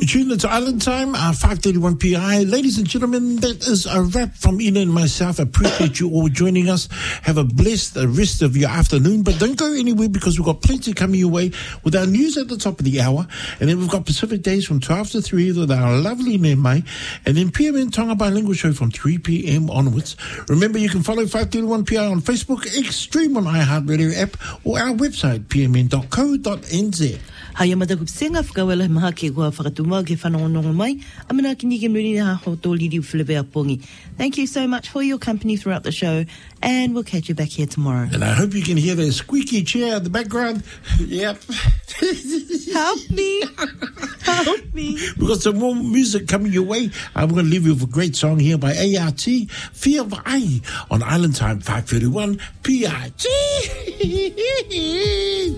You tune into Island Time, 5:31 PI. Ladies and gentlemen, that is a wrap from Ina and myself. I appreciate you all joining us. Have a blessed rest of your afternoon, but don't go anywhere because we've got plenty coming your way with our news at the top of the hour. And then we've got Pacific Days from 12 to 3 with our lovely Mai. And then PMN Tonga Bilingual Show from 3 p.m. onwards. Remember, you can follow 531 PI on Facebook, stream on iHeartRadio app, or our website, pmn.co.nz. Haya madagup senga whakawela maha ke kua whakatumau ke whanongongo mai. Amana ki nike muri ha ho tō liri whilewe a pongi. Thank you so much for your company throughout the show, and we'll catch you back here tomorrow. And I hope you can hear the squeaky chair in the background. Yep. Help me. Help me. We've got some more music coming your way. I'm going to leave you with a great song here by ART, Fear of I, on Island Time 5:31 PIG.